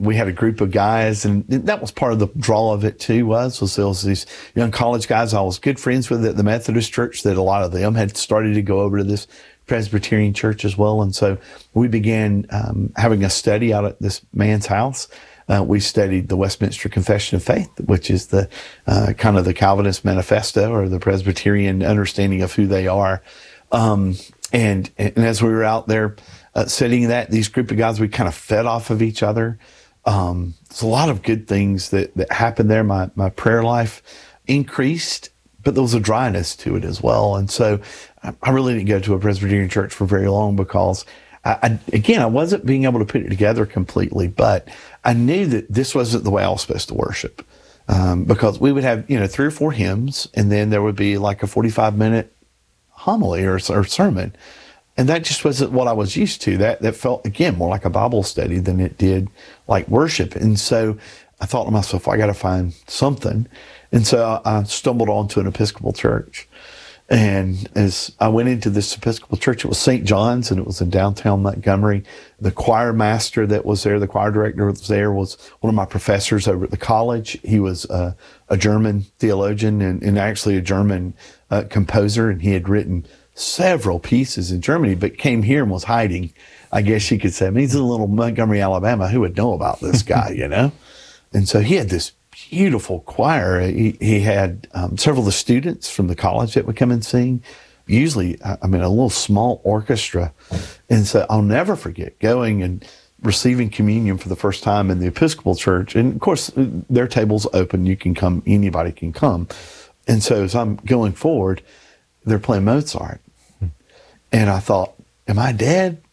we had a group of guys, and that was part of the draw of it too, was there was these young college guys I was good friends with at the Methodist church, that a lot of them had started to go over to this Presbyterian church as well. And so we began having a study out at this man's house. We studied the Westminster Confession of Faith, which is the kind of the Calvinist manifesto, or the Presbyterian understanding of who they are. And as we were out there studying that, these group of guys, we kind of fed off of each other. There's a lot of good things that happened there. My prayer life increased, but there was a dryness to it as well. And so I really didn't go to a Presbyterian church for very long, because I wasn't being able to put it together completely, but I knew that this wasn't the way I was supposed to worship. Because we would have, 3 or 4 hymns, and then there would be like a 45-minute homily or sermon. And that just wasn't what I was used to. That felt, again, more like a Bible study than it did like worship. And so I thought to myself, I got to find something. And so I stumbled onto an Episcopal church. And as I went into this Episcopal church, it was St. John's, and it was in downtown Montgomery. The choir master that was there, the choir director was there, was one of my professors over at the college. He was a German theologian and actually a German composer, and he had written several pieces in Germany, but came here and was hiding, I guess you could say. I mean, he's in little Montgomery, Alabama. Who would know about this guy, And so he had this beautiful choir. He had several of the students from the college that would come and sing. Usually, a little small orchestra. And so I'll never forget going and receiving communion for the first time in the Episcopal church. And of course, their table's open. You can come, anybody can come. And so as I'm going forward, they're playing Mozart. And I thought, am I dead?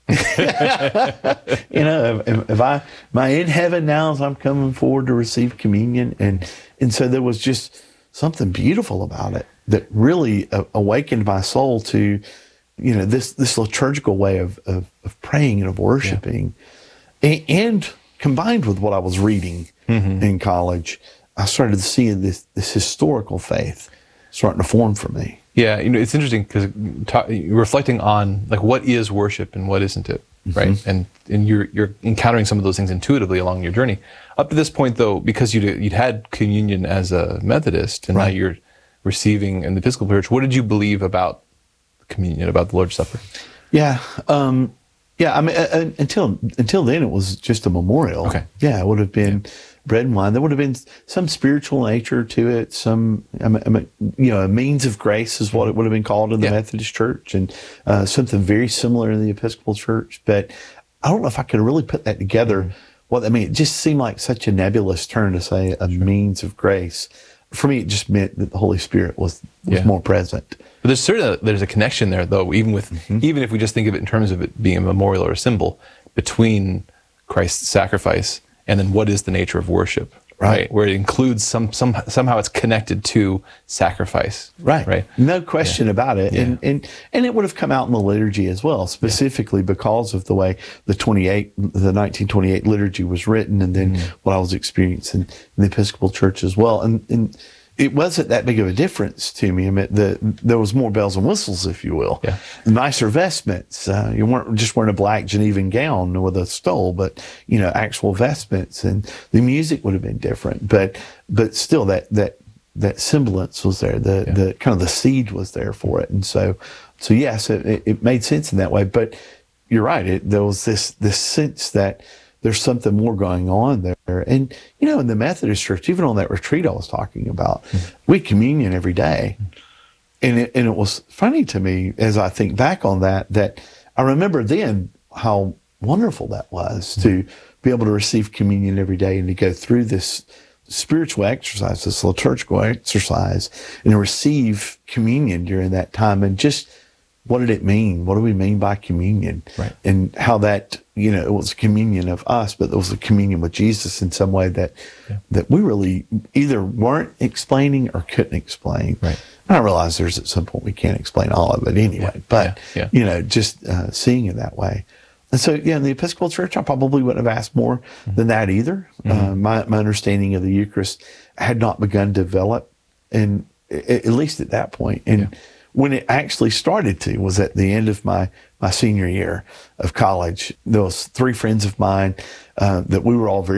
Am I in heaven now as I'm coming forward to receive communion? And so there was just something beautiful about it that really awakened my soul to, this liturgical way of praying and of worshiping. And combined with what I was reading in college, I started seeing this historical faith starting to form for me. Yeah, it's interesting because reflecting on like what is worship and what isn't it, right? And you're encountering some of those things intuitively along your journey. Up to this point, though, because you'd had communion as a Methodist, and now you're receiving in the Episcopal Church, what did you believe about communion, about the Lord's Supper? Yeah, until then it was just a memorial. Okay. Yeah, it would have been bread and wine. There would have been some spiritual nature to it. Some, a means of grace is what it would have been called in the Methodist Church, and something very similar in the Episcopal Church. But I don't know if I could really put that together. What I mean, it just seemed like such a nebulous term to say a means of grace. For me, it just meant that the Holy Spirit was more present. But there's a connection there, though, even if we just think of it in terms of it being a memorial or a symbol, between Christ's sacrifice and then what is the nature of worship, right? Where it includes somehow it's connected to sacrifice, right? No question about it, and it would have come out in the liturgy as well, specifically because of the way the 1928 liturgy was written, and then what I was experiencing in the Episcopal Church as well, and it wasn't that big of a difference to me. I mean, there was more bells and whistles, if you will. Yeah. Nicer vestments. You weren't just wearing a black Genevan gown with a stole, but, actual vestments. And the music would have been different. But still, that semblance was there. The kind of the seed was there for it. And so yes, it made sense in that way. But you're right. There was this sense that there's something more going on there. And, in the Methodist Church, even on that retreat I was talking about, we communion every day. And it was funny to me as I think back on that I remember then how wonderful that was to be able to receive communion every day and to go through this spiritual exercise, this liturgical exercise, and to receive communion during that time. And just, what did it mean? What do we mean by communion? Right. And how that, it was a communion of us, but it was a communion with Jesus in some way that we really either weren't explaining or couldn't explain. Right. And I realize there's at some point we can't explain all of it anyway, but, just seeing it that way. And so, in the Episcopal Church, I probably wouldn't have asked more than that either. My understanding of the Eucharist had not begun to develop, and at least at that point. And when it actually started to was at the end of my senior year of college. There was 3 friends of mine that we were all very